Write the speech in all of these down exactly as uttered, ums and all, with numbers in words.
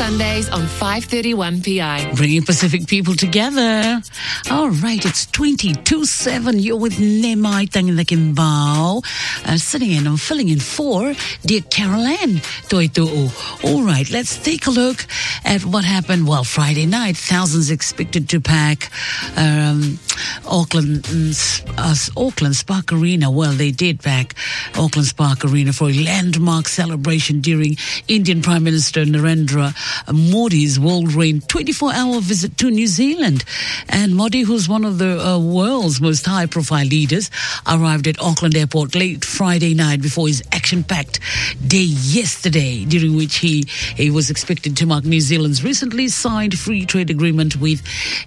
Sundays on five thirty-one P I. Bringing Pacific people together. All right, it's twenty-two seven. You're with Nemai Tanginakimbao. Uh, sitting in, I'm filling in for dear Caroline Toitu'u. All right, let's take a look at what happened. Well, Friday night, thousands expected to pack um, Auckland, uh, Auckland Spark Arena. Well, they did pack Auckland Spark Arena for a landmark celebration during Indian Prime Minister Narendra Modi's world-renowned twenty-four hour visit to New Zealand. And Modi, who's one of the uh, world's most high-profile leaders, arrived at Auckland Airport late Friday night before his action-packed day yesterday, during which he, he was expected to mark New Zealand's recently signed free trade agreement with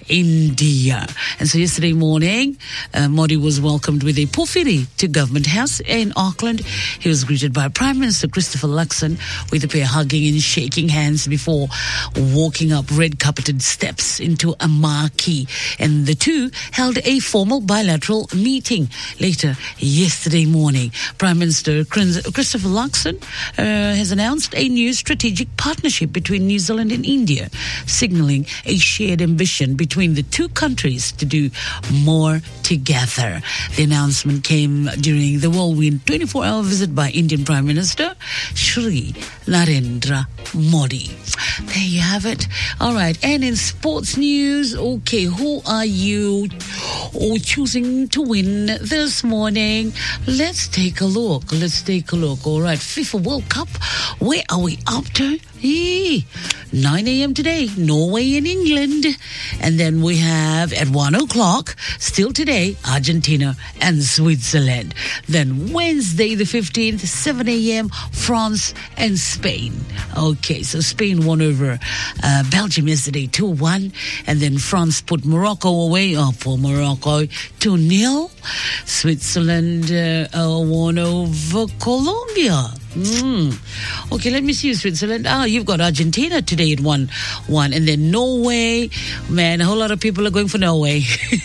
India. And so yesterday morning, uh, Modi was welcomed with a pōwhiri to Government House in Auckland. He was greeted by Prime Minister Christopher Luxon, with the pair hugging and shaking hands before walking up red-carpeted steps into a marquee. And the two held a formal bilateral meeting later yesterday morning. Prime Minister Christopher Luxon uh, has announced a new strategic partnership between New Zealand and India, signalling a shared ambition between the two countries to do more together. The announcement came during the whirlwind twenty-four hour visit by Indian Prime Minister Shri Narendra Modi. There you have it. All right. And in sports news, okay, who are you oh, choosing to win this morning? Let's take a look. Let's take a look. All right. FIFA World Cup. Where are we up to? Hey, nine a.m. today, Norway and England. And then we have at one o'clock, still today, Argentina and Switzerland. Then Wednesday the fifteenth, seven a.m., France and Spain. Okay, so Spain won over uh, Belgium yesterday two one. And then France put Morocco away. Oh, for Morocco, two nil. Switzerland uh, uh, won over Colombia. Mm. Okay, let me see you, Switzerland. Ah, you've got Argentina today at one one, and then Norway. Man, a whole lot of people are going for Norway.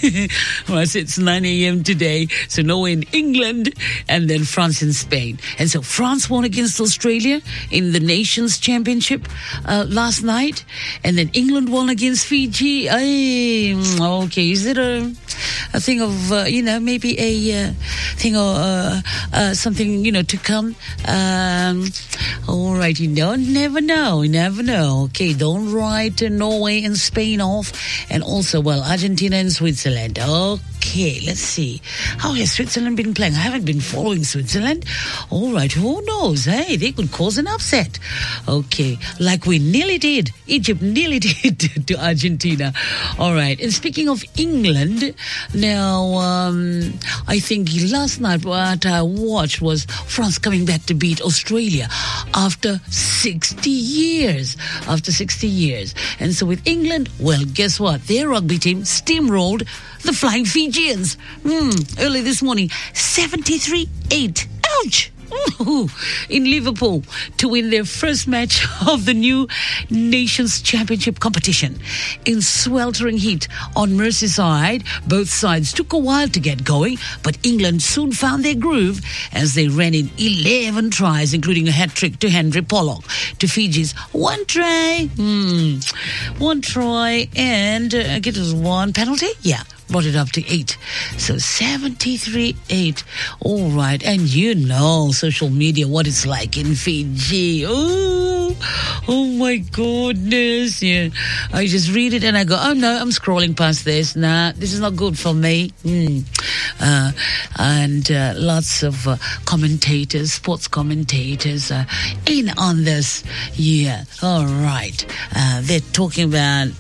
Well, so it's nine a.m. today. So Norway and England, and then France and Spain. And so France won against Australia in the Nations Championship uh, last night, and then England won against Fiji. Ay, okay, is it a a thing of uh, you know maybe a uh, thing or uh, uh, something you know to come? Uh, Um, all right, you don't never know, you never know. Okay, don't write uh, Norway and Spain off, and also, well, Argentina and Switzerland. Okay, let's see. How has Switzerland been playing? I haven't been following Switzerland. All right, who knows? Hey, they could cause an upset. Okay, like we nearly did. Egypt nearly did to Argentina. All right, and speaking of England, now, um, I think last night what I watched was France coming back to beat Australia after sixty years. After sixty years. And so with England, well, guess what? Their rugby team steamrolled the Flying Fijians. Mm, early this morning, seventy-three eight. Ouch! Ooh, in Liverpool to win their first match of the new Nations Championship competition. In sweltering heat on Merseyside, both sides took a while to get going, but England soon found their groove as they ran in eleven tries, including a hat-trick to Henry Pollock, to Fiji's one try, hmm, one try, and uh, I guess it was one penalty? Yeah. Brought it up to eight. So seventy-three eight. All right. And you know social media, what it's like in Fiji. Oh, oh my goodness. Yeah. I just read it and I go, oh no, I'm scrolling past this. Nah, this is not good for me. Mm. Uh, and uh, lots of uh, commentators, sports commentators uh, in on this. Yeah. All right. Uh, they're talking about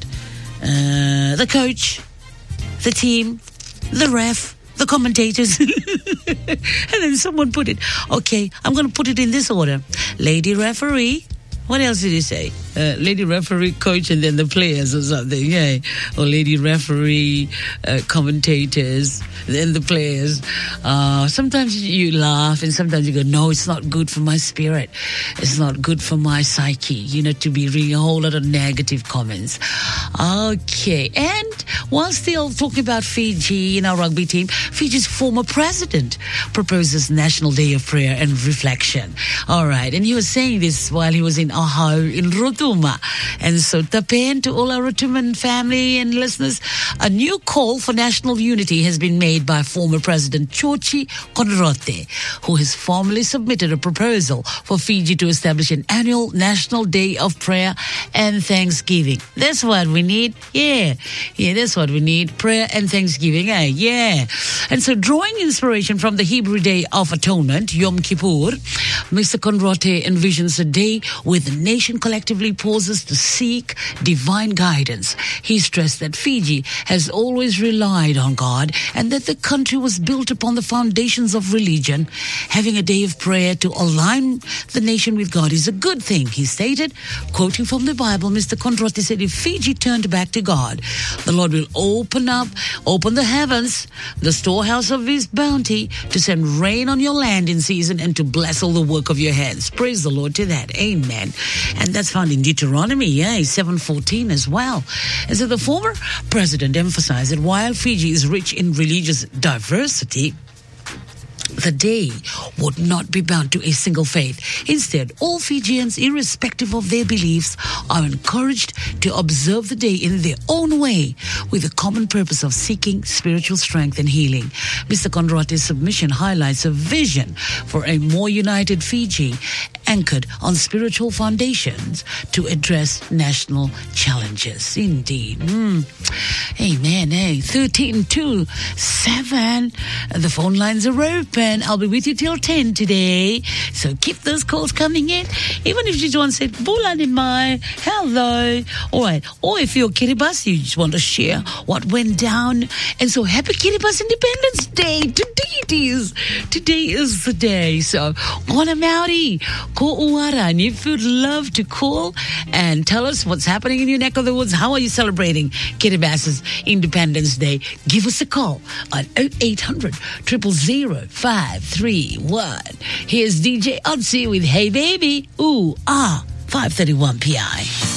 uh, the coach, the team, the ref, the commentators. And then someone put it, okay, I'm going to put it in this order. Lady referee. What else did he say? Uh, lady referee, coach, and then the players or something, yeah. Or lady referee, uh, commentators, then the players. Uh, sometimes you laugh and sometimes you go, no, it's not good for my spirit. It's not good for my psyche, you know, to be reading a whole lot of negative comments. Okay, and while still talking about Fiji in our rugby team, Fiji's former president proposes National Day of Prayer and Reflection. All right, and he was saying this while he was in Ahau in Roki Tuma. And so tapen to all our Rotuman family and listeners. A new call for national unity has been made by former President Chochi Konrote, who has formally submitted a proposal for Fiji to establish an annual National Day of Prayer and Thanksgiving. That's what we need. Yeah. Yeah, that's what we need. Prayer and Thanksgiving. Eh? Yeah. And so drawing inspiration from the Hebrew Day of Atonement, Yom Kippur, Mister Konrote envisions a day where the nation collectively pauses to seek divine guidance. He stressed that Fiji has always relied on God and that the country was built upon the foundations of religion. Having a day of prayer to align the nation with God is a good thing, he stated. Quoting from the Bible, Mister Konrote said, if Fiji turned back to God, the Lord will open up, open the heavens, the storehouse of his bounty, to send rain on your land in season and to bless all the work of your hands. Praise the Lord to that. Amen. And that's found in Deuteronomy, yeah, seven fourteen as well. And so the former president emphasized that while Fiji is rich in religious diversity, the day would not be bound to a single faith. Instead, all Fijians, irrespective of their beliefs, are encouraged to observe the day in their own way with the common purpose of seeking spiritual strength and healing. Mister Konrote's submission highlights a vision for a more united Fiji anchored on spiritual foundations to address national challenges. Indeed. Mm. Amen. Hey, thirteen two seven. The phone lines are open. I'll be with you till ten today. So keep those calls coming in. Even if you just want to say, Bulani Mai, hello. All right. Or if you're Kiribati, you just want to share what went down. And so happy Kiribati Independence Day. Today it is. Today is the day. So, Ona Maori, ko uara. And if you'd love to call and tell us what's happening in your neck of the woods, how are you celebrating Kiribati's Independence Day? Give us a call on oh eight hundred, zero zero zero, five three one. Here's D J Otzi with Hey Baby, Ooh Ah, five thirty-one P I.